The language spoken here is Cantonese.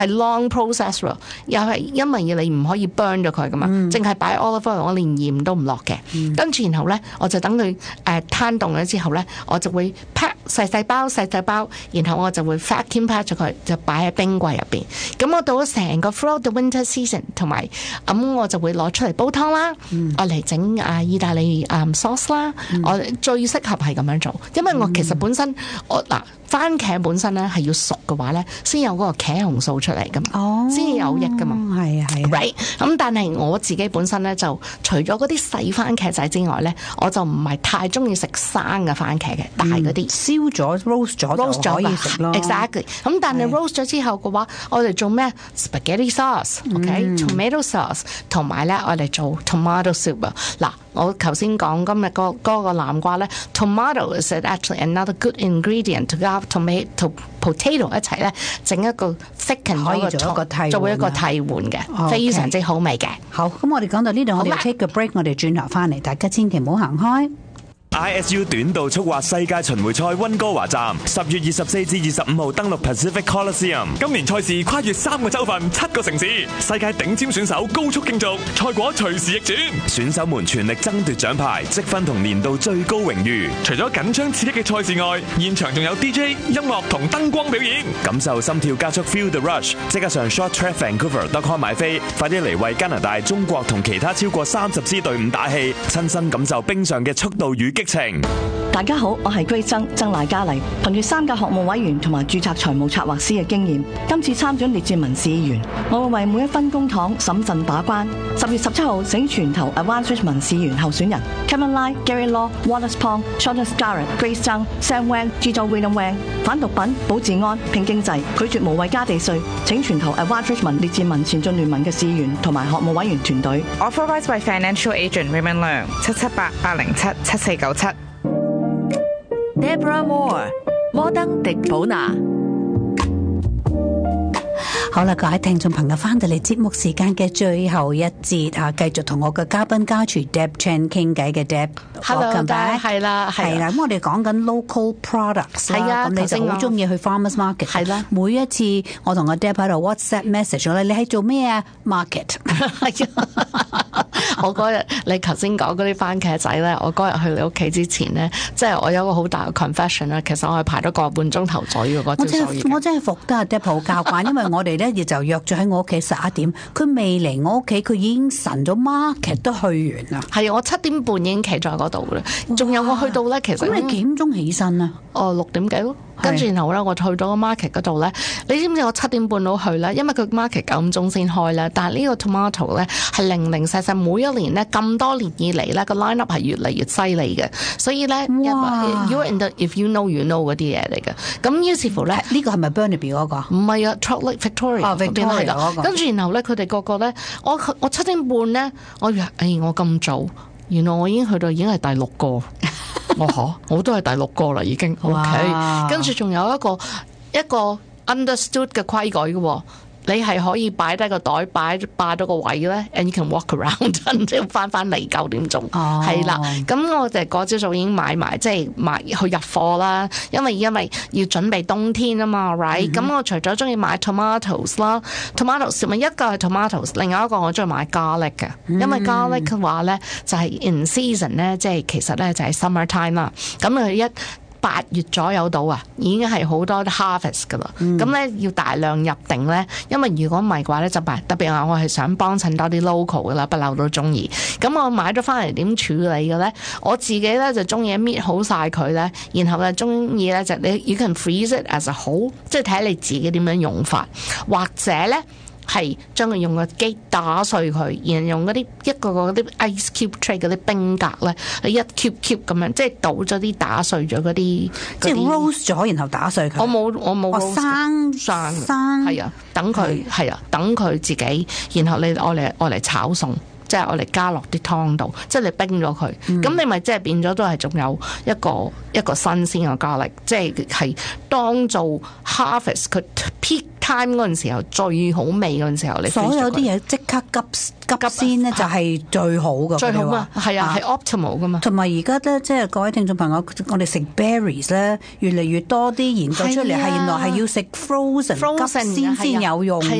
係 long process 喎，又係因為你唔可以 burn 咗佢噶嘛，淨係擺 olive oil， 我連鹽都唔落嘅。跟住然後咧，我就等佢攤凍咗之後咧，我就會 pack 細包，然後我就會 vacuum pack 咗佢，就擺喺冰櫃入邊。咁我到咗成個 throughout the winter season， 同埋咁我就會攞出嚟煲湯啦，我嚟整意大利sauce 啦。我最適合係咁樣做，因為我其實本身番茄本身咧係要熟嘅話咧，先有嗰個茄紅素出嚟噶嘛，先有益噶嘛。 係啊 ，right。咁但係我自己本身咧，就除咗嗰啲細番茄仔之外咧，我就唔係太中意食生嘅番茄嘅，大嗰啲燒咗 roast 咗就可以食咯。 Exactly。咁但係 roast 咗之後嘅話，我哋做咩 spaghetti sauce，tomato sauce， 同埋咧我哋做 tomato soup 啊。嗱，我頭先講今日嗰個南瓜咧 ，tomato is actually another good ingredient to have tomato potato 一齊咧，整一個 thicken 咗做一個替換嘅，非常之好味嘅。 好，咁我哋講到呢度，我哋 take 個 break， 我哋轉頭翻嚟，大家千祈唔好行開。 ISU 短道速滑世界巡迴賽溫哥華站10月24至25號登陸 Pacific Coliseum。 今年賽事跨越3個州份、7個城市，世界頂尖選手高速競逐，賽果隨時逆轉。 選手們全力爭奪獎牌、積分同年度最高榮譽。 除咗緊張刺激嘅賽事外，現場仲有 DJ、音樂同燈光表演， 感受心跳加速 Feel the Rush。即刻上 shorttrackvancouver.com 買飛，快啲嚟為加拿大、中國同其他超過30支隊伍打氣，親身感受冰上嘅速度與激情。 大家好，我係 Grace 曾乃嘉麗，憑住3屆學務委員同埋註冊財務策劃師嘅經驗，今次參選列治文市議員，我會為每一分公帑審慎把關。10月17號請全投 Advanced Richmond 市議員候選人 Kevin Lai、Gary Law、Wallace Pong、Shorten Scarlett、Grace Zhang、Sam Wang、Jizo William Wang。反毒品、保治安、拼經濟，拒絕無謂加地稅。請全投 Advanced Richmond 列治文前進聯盟嘅市議員同埋學務委員團隊。 Authorized by Financial Agent Raymond Leung 778-807-7497。 Deborah Moore 摩登迪寶拿。 好啦，各位聽眾朋友，翻到嚟節目時間嘅最後一節啊，繼續同我嘅嘉賓家廚 Deb Chen 傾偈嘅 Deb。Hello， 係啦。 咁我哋講緊 local products 係啊， 咁你就好中意去 farmers market。係啦，每一次我同阿 Deb 喺度 WhatsApp message 咧，你喺做咩啊 ？market 係啊。我嗰日你頭先講嗰啲番茄仔咧，我嗰日去你屋企之前咧，即係我有個好大嘅 confession 啦。其實我係排咗個半鐘頭左右嗰朝早已經。 我真係服得阿 Deb 好教慣，因為我哋咧就約咗喺我屋企11點，佢未嚟我屋企，佢已經晨咗 market 都去完啦。 係啊，我7點半已經企在嗰度啦。仲有我去到咧，其實咁你幾點鐘起身啊 ？6點幾咯。跟住然後咧，我去到個 market 嗰度咧，你知唔知我7點半到去咧？因為佢 market 9點鐘先開啦。但係呢個 tomato 咧係零零細細，每一年咧咁多年以嚟咧個 line up 係越嚟越犀利嘅。所以咧 ，you're in the if you know you know 嗰啲嘢嚟嘅。咁於是乎咧， 呢個係咪 Burnaby 嗰個？ 唔係啊 Trout Lake Victoria 嗰邊係㗎。跟住然後咧，佢哋個個咧，我7點半咧，我咁早，原來我已經去到已經係第6個。我都係第6個啦，已經。OK， 跟住仲有一個 understood 嘅規矩嘅，你係可以擺低個袋，霸到個位咧 ，and you can walk around until 翻嚟9點鐘。係啦，咁我哋嗰朝早已經買埋，即係買去入貨啦。因為要準備冬天啊嘛 ，right？咁我除咗中意買 tomatoes 啦 ，tomatoes 咪一個係 tomatoes， 另外一個我中意買 garlic 嘅，因為 garlic 嘅話咧就係 in season 咧，即係其實咧就係 summer time 啦。咁佢8月左右到啊，已經係好多 harvest 噶啦。咁咧要大量入定咧，因為如果唔係嘅話咧，就特別話我係想幫襯多啲 local 噶啦，不嬲都中意。咁我買咗翻嚟點處理嘅咧？我自己咧就中意搣好晒佢咧，然後咧中意咧就你 you can freeze it as a whole，即係睇你自己點樣用法，或者咧。係將佢用個機打碎佢，然後用嗰啲一個個嗰啲 ice cube tray 嗰啲冰格咧，你一 cube 咁樣，即係倒咗啲打碎咗嗰啲，即係 roast 咗然後打碎佢。我冇生係啊，等佢係啊，等佢自己，然後你愛嚟炒餸。即係我嚟加落啲湯度，即係你冰咗佢，咁你咪即係變咗都係仲有一個新鮮嘅咖喱，即係當做 harvest 佢 peak time 嗰陣時候最好味嗰陣時候，你所有啲嘢即刻急先咧就係最好㗎。 最好啊，係啊，係 optimal 㗎嘛。 同埋而家咧，即係各位聽眾朋友，我哋食 berries 咧，越嚟越多啲研究出嚟係原來係要食 frozen 急先有用。